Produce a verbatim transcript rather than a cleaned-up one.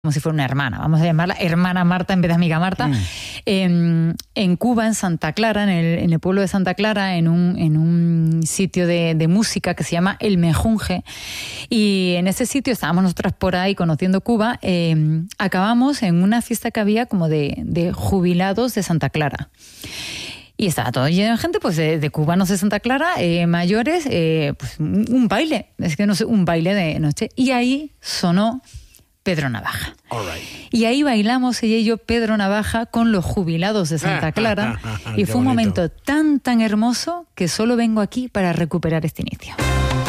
como si fuera una hermana, vamos a llamarla hermana Marta en vez de amiga Marta, mm. en, en Cuba, en Santa Clara, en el, en el pueblo de Santa Clara, en un, en un sitio de, de música que se llama El Mejunje. Y en ese sitio estábamos nosotras por ahí conociendo Cuba, eh, acabamos en una fiesta que había como de, de jubilados de Santa Clara. Y estaba todo lleno de gente, pues de, de cubanos de Santa Clara, eh, mayores, eh, pues un, un baile, es que no sé, un baile de noche. Y ahí sonó Pedro Navaja. All right. Y ahí bailamos ella y yo Pedro Navaja con los jubilados de Santa Clara. Y fue un momento tan, tan hermoso que solo vengo aquí para recuperar este inicio.